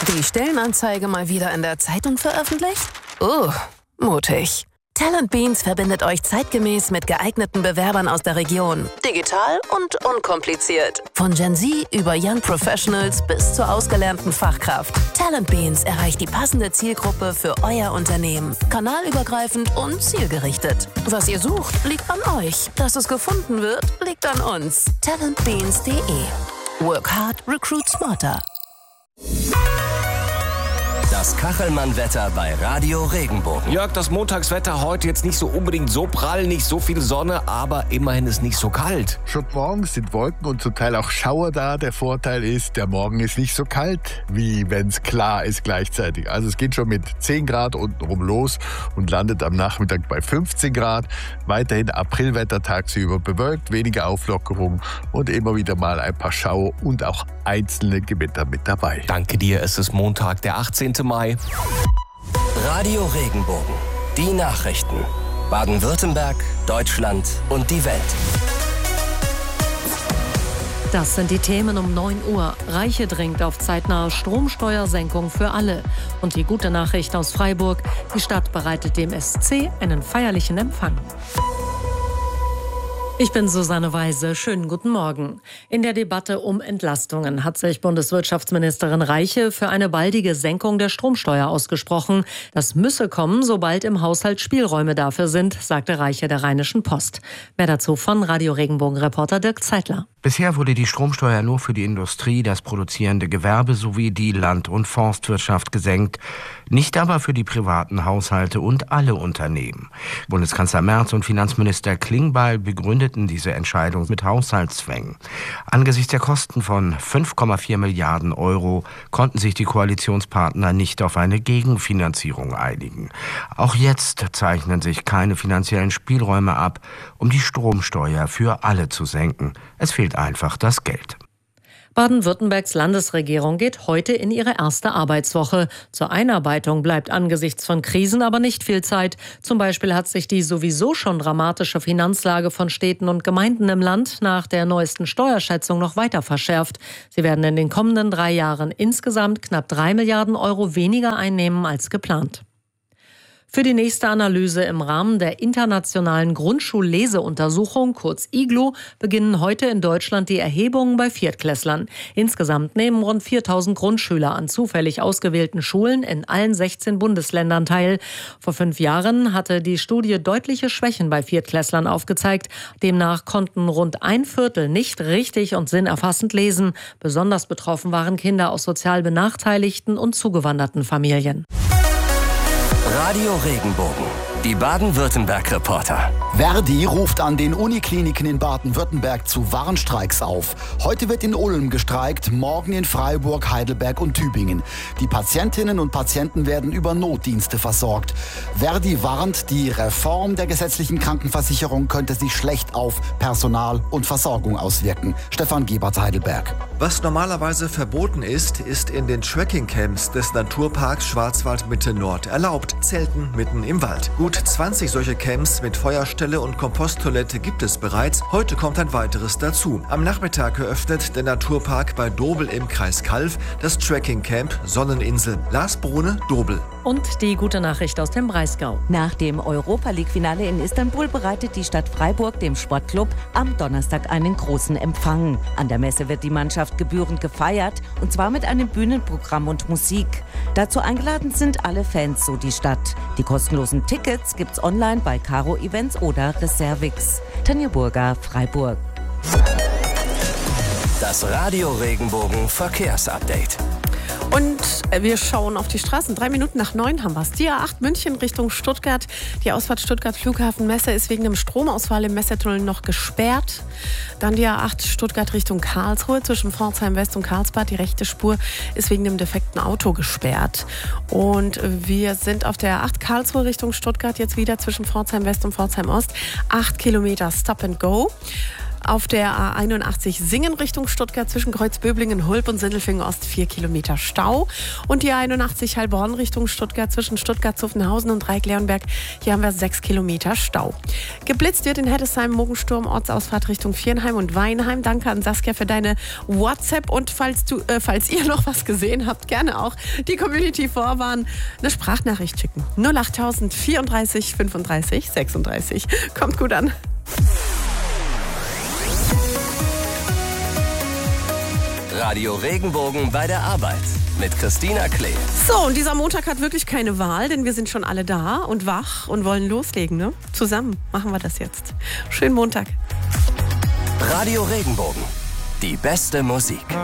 Die Stellenanzeige mal wieder in der Zeitung veröffentlicht? Mutig. Talent Beans verbindet euch zeitgemäß mit geeigneten Bewerbern aus der Region. Digital und unkompliziert. Von Gen Z über Young Professionals bis zur ausgelernten Fachkraft. Talent Beans erreicht die passende Zielgruppe für euer Unternehmen. Kanalübergreifend und zielgerichtet. Was ihr sucht, liegt an euch. Dass es gefunden wird, liegt an uns. Talentbeans.de. Work hard, recruit smarter. Das Kachelmann-Wetter bei Radio Regenbogen. Jörg, das Montagswetter heute jetzt nicht so unbedingt so prall, nicht so viel Sonne, aber immerhin ist nicht so kalt. Schon morgens sind Wolken und zum Teil auch Schauer da. Der Vorteil ist, der Morgen ist nicht so kalt, wie wenn es klar ist gleichzeitig. Also es geht schon mit 10 Grad untenrum los und landet am Nachmittag bei 15 Grad. Weiterhin Aprilwetter tagsüber bewölkt, wenige Auflockerung und immer wieder mal ein paar Schauer und auch einzelne Gewitter mit dabei. Danke dir, es ist Montag, der 18. Mai. Radio Regenbogen. Die Nachrichten. Baden-Württemberg, Deutschland und die Welt. Das sind die Themen um 9 Uhr. Reiche dringt auf zeitnahe Stromsteuersenkung für alle. Und die gute Nachricht aus Freiburg: Die Stadt bereitet dem SC einen feierlichen Empfang. Ich bin Susanne Weise. Schönen guten Morgen. In der Debatte um Entlastungen hat sich Bundeswirtschaftsministerin Reiche für eine baldige Senkung der Stromsteuer ausgesprochen. Das müsse kommen, sobald im Haushalt Spielräume dafür sind, sagte Reiche der Rheinischen Post. Mehr dazu von Radio Regenbogen-Reporter Dirk Zeitler. Bisher wurde die Stromsteuer nur für die Industrie, das produzierende Gewerbe sowie die Land- und Forstwirtschaft gesenkt, nicht aber für die privaten Haushalte und alle Unternehmen. Bundeskanzler Merz und Finanzminister Klingbeil begründeten diese Entscheidung mit Haushaltszwängen. Angesichts der Kosten von 5,4 Milliarden Euro konnten sich die Koalitionspartner nicht auf eine Gegenfinanzierung einigen. Auch jetzt zeichnen sich keine finanziellen Spielräume ab, um die Stromsteuer für alle zu senken. Es fehlt einfach das Geld. Baden-Württembergs Landesregierung geht heute in ihre erste Arbeitswoche. Zur Einarbeitung bleibt angesichts von Krisen aber nicht viel Zeit. Zum Beispiel hat sich die sowieso schon dramatische Finanzlage von Städten und Gemeinden im Land nach der neuesten Steuerschätzung noch weiter verschärft. Sie werden in den kommenden 3 Jahren insgesamt knapp 3 Milliarden Euro weniger einnehmen als geplant. Für die nächste Analyse im Rahmen der internationalen Grundschulleseuntersuchung, kurz IGLU, beginnen heute in Deutschland die Erhebungen bei Viertklässlern. Insgesamt nehmen rund 4.000 Grundschüler an zufällig ausgewählten Schulen in allen 16 Bundesländern teil. Vor 5 Jahren hatte die Studie deutliche Schwächen bei Viertklässlern aufgezeigt. Demnach konnten rund 1/4 nicht richtig und sinnerfassend lesen. Besonders betroffen waren Kinder aus sozial benachteiligten und zugewanderten Familien. Radio Regenbogen. Die Baden-Württemberg-Reporter. Verdi ruft an den Unikliniken in Baden-Württemberg zu Warnstreiks auf. Heute wird in Ulm gestreikt, morgen in Freiburg, Heidelberg und Tübingen. Die Patientinnen und Patienten werden über Notdienste versorgt. Verdi warnt, die Reform der gesetzlichen Krankenversicherung könnte sich schlecht auf Personal und Versorgung auswirken. Stefan Gebert, Heidelberg. Was normalerweise verboten ist, ist in den Trekkingcamps des Naturparks Schwarzwald-Mitte-Nord erlaubt. Zelten mitten im Wald. Gut 20 solche Camps mit Feuerstelle und Komposttoilette gibt es bereits. Heute kommt ein weiteres dazu. Am Nachmittag eröffnet der Naturpark bei Dobel im Kreis Calw das Trekkingcamp Sonneninsel. Lars Brune, Dobel. Und die gute Nachricht aus dem Breisgau. Nach dem Europa-League-Finale in Istanbul bereitet die Stadt Freiburg dem Sportclub am Donnerstag einen großen Empfang. An der Messe wird die Mannschaft gebührend gefeiert, und zwar mit einem Bühnenprogramm und Musik. Dazu eingeladen sind alle Fans, so die Stadt. Die kostenlosen Tickets gibt's online bei Caro Events oder Reservix. Tanja Burger, Freiburg. Das Radio Regenbogen Verkehrsupdate. Und wir schauen auf die Straßen. 3 Minuten nach 9 haben wir es. Die A8 München Richtung Stuttgart. Die Ausfahrt Stuttgart Flughafen Messe ist wegen dem Stromausfall im Messetunnel noch gesperrt. Dann die A8 Stuttgart Richtung Karlsruhe zwischen Pforzheim West und Karlsbad. Die rechte Spur ist wegen dem defekten Auto gesperrt. Und wir sind auf der A8 Karlsruhe Richtung Stuttgart jetzt wieder zwischen Pforzheim West und Pforzheim Ost. 8 Kilometer Stop and Go. Auf der A81 Singen Richtung Stuttgart zwischen Kreuzböblingen, Hulb und Sindelfingen Ost 4 Kilometer Stau. Und die A81 Heilbronn Richtung Stuttgart zwischen Stuttgart-Zuffenhausen und Dreieck-Leonberg. Hier haben wir 6 Kilometer Stau. Geblitzt wird in Heddesheim, Mogensturm, Ortsausfahrt Richtung Viernheim und Weinheim. Danke an Saskia für deine WhatsApp. Und falls ihr noch was gesehen habt, gerne auch die Community vorwarnen. Eine Sprachnachricht schicken. 08000 34 35 36. Kommt gut an. Radio Regenbogen bei der Arbeit mit Christina Klee. So, und dieser Montag hat wirklich keine Wahl, denn wir sind schon alle da und wach und wollen loslegen, ne? Zusammen machen wir das jetzt. Schönen Montag. Radio Regenbogen. Die beste Musik.